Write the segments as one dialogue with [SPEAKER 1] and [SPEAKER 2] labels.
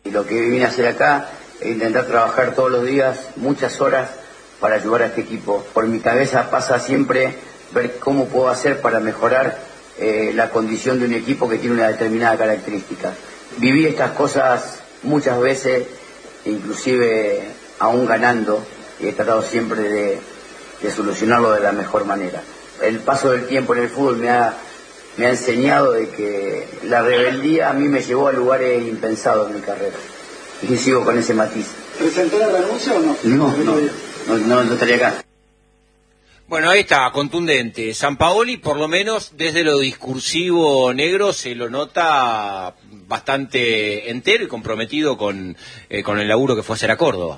[SPEAKER 1] Y lo que vine a hacer acá es intentar trabajar todos los días, muchas horas, para ayudar a este equipo. Por mi cabeza pasa siempre ver cómo puedo hacer para mejorar la condición de un equipo que tiene una determinada característica. Viví estas cosas muchas veces, inclusive aún ganando, y he tratado siempre de solucionarlo de la mejor manera. El paso del tiempo en el fútbol me ha enseñado de que la rebeldía a mí me llevó a lugares impensados en mi carrera. Y sigo con ese matiz.
[SPEAKER 2] ¿Presentó la renuncia o no?
[SPEAKER 1] No estaría acá.
[SPEAKER 3] Bueno, ahí está, contundente. Sampaoli, por lo menos desde lo discursivo negro, se lo nota bastante entero y comprometido con el laburo que fue a hacer a Córdoba.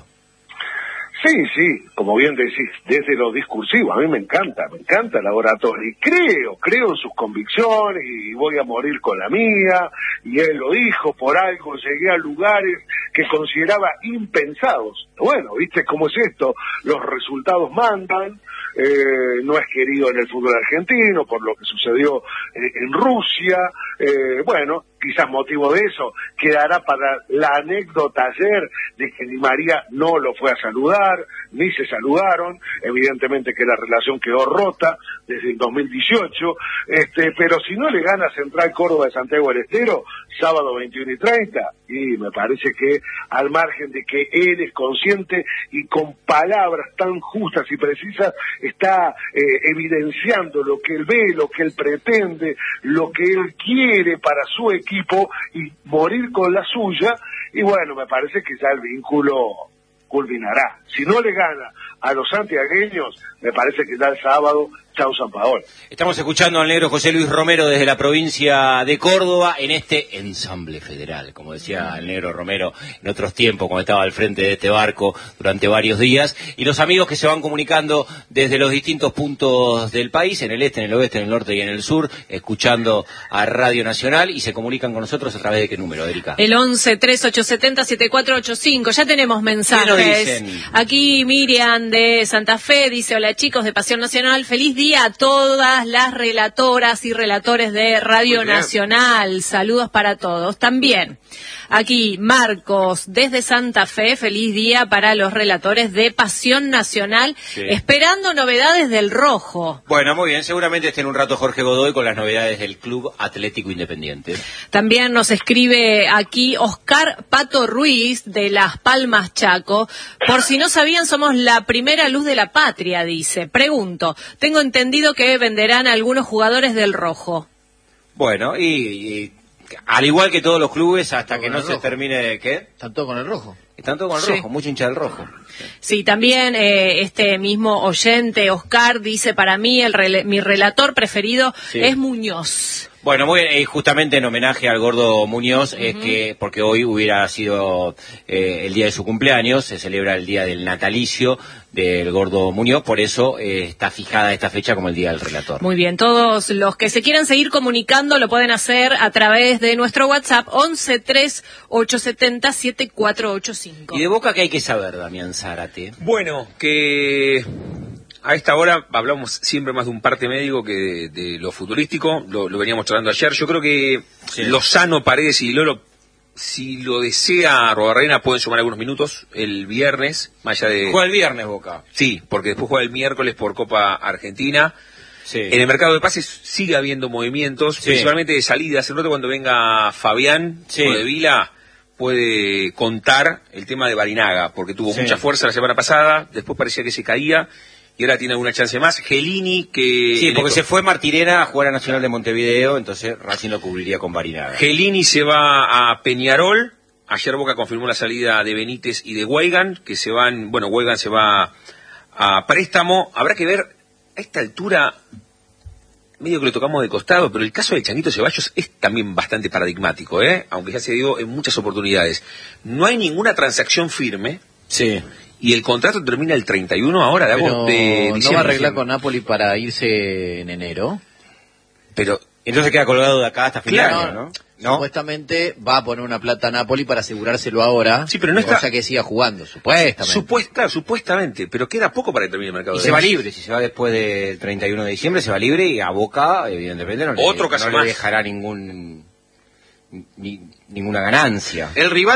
[SPEAKER 4] Sí, como bien decís, desde lo discursivo, a mí me encanta el laboratorio, y creo en sus convicciones, y voy a morir con la mía, y él lo dijo, por algo llegué a lugares que consideraba impensados. Bueno, ¿viste cómo es esto? Los resultados mandan, no es querido en el fútbol argentino por lo que sucedió en Rusia, bueno, quizás motivo de eso quedará para la anécdota ayer de que Di María no lo fue a saludar, ni se saludaron, evidentemente que la relación quedó rota desde el 2018, pero si no le gana Central Córdoba de Santiago del Estero, sábado 21:30, y me parece que al margen de que él es consciente y con palabras tan justas y precisas está evidenciando lo que él ve, lo que él pretende, lo que él quiere para su equipo y morir con la suya, y bueno, me parece que ya el vínculo culminará. Si no le gana a los santiagueños, me parece que ya el sábado, chau Sampaoli.
[SPEAKER 3] Estamos escuchando al negro José Luis Romero desde la provincia de Córdoba en este ensamble federal, como decía el negro Romero en otros tiempos cuando estaba al frente de este barco durante varios días, y los amigos que se van comunicando desde los distintos puntos del país, en el este, en el oeste, en el norte y en el sur, escuchando a Radio Nacional, y se comunican con nosotros a través de qué número, Erika.
[SPEAKER 5] El 11-3870-7485. Ya tenemos mensajes.
[SPEAKER 3] ¿Qué nos dicen?
[SPEAKER 5] Aquí Miriam de Santa Fe dice: hola chicos de Pasión Nacional, feliz día a todas las relatoras y relatores de Radio Nacional. Saludos para todos. También aquí Marcos desde Santa Fe, feliz día para los relatores de Pasión Nacional, esperando novedades del Rojo.
[SPEAKER 3] Bueno, muy bien, seguramente esté en un rato Jorge Godoy con las novedades del Club Atlético Independiente.
[SPEAKER 5] También nos escribe aquí Oscar Pato Ruiz de Las Palmas, Chaco. Por si no sabían, somos la primera luz de la patria, dice. Pregunto, tengo entendido que venderán a algunos jugadores del Rojo.
[SPEAKER 3] Bueno, y al igual que todos los clubes, hasta que no se termine de ¿qué?
[SPEAKER 6] Están todos con el Rojo.
[SPEAKER 3] Están todos con el Rojo, mucho hincha del Rojo.
[SPEAKER 5] Sí, también este mismo oyente, Oscar, dice: para mí mi relator preferido es Muñoz.
[SPEAKER 3] Bueno, muy bien, justamente en homenaje al gordo Muñoz, es que, porque hoy hubiera sido el día de su cumpleaños, se celebra el día del natalicio del gordo Muñoz, por eso está fijada esta fecha como el día del relator.
[SPEAKER 5] Muy bien, todos los que se quieran seguir comunicando lo pueden hacer a través de nuestro WhatsApp 11-3870-7485.
[SPEAKER 3] ¿Y de Boca qué hay que saber, Damián Zárate?
[SPEAKER 7] Bueno, que a esta hora hablamos siempre más de un parte médico que de lo futbolístico, lo veníamos charlando ayer. Yo creo que Lozano, Paredes y Lolo, si lo desea Robarrena, pueden sumar algunos minutos el viernes, más allá de...
[SPEAKER 3] ¿Juega el viernes Boca?
[SPEAKER 7] Sí, porque después juega el miércoles por Copa Argentina.
[SPEAKER 3] Sí.
[SPEAKER 7] En el mercado de pases sigue habiendo movimientos, principalmente de salidas. El rato cuando venga Fabián o de Vila puede contar el tema de Barinaga, porque tuvo mucha fuerza la semana pasada, después parecía que se caía, y ahora tiene alguna chance más. Gelini, que...
[SPEAKER 3] Sí, porque se fue Martirena a jugar a Nacional de Montevideo, entonces Racing lo cubriría con Barinaga.
[SPEAKER 7] Gelini se va a Peñarol. Ayer Boca confirmó la salida de Benítez y de Weigand, que se van... Bueno, Weigand se va a préstamo. Habrá que ver, a esta altura, medio que lo tocamos de costado, pero el caso de Changuito Ceballos es también bastante paradigmático, aunque ya se dio en muchas oportunidades. No hay ninguna transacción firme.
[SPEAKER 3] Sí.
[SPEAKER 7] Y el contrato termina el 31 ahora de diciembre.
[SPEAKER 6] ¿No va a arreglar con Napoli para irse en enero?
[SPEAKER 7] Pero
[SPEAKER 3] entonces queda colgado de acá hasta fin de año, ¿no?
[SPEAKER 6] Supuestamente va a poner una plata a Napoli para asegurárselo ahora.
[SPEAKER 7] Sí, pero no
[SPEAKER 6] cosa que siga jugando, supuestamente.
[SPEAKER 7] Supuestamente, pero queda poco para que termine el mercado.
[SPEAKER 3] Y se va libre, si se va después del 31 de diciembre, se va libre, y a Boca, evidentemente, no le dejará ninguna ganancia.
[SPEAKER 7] El rival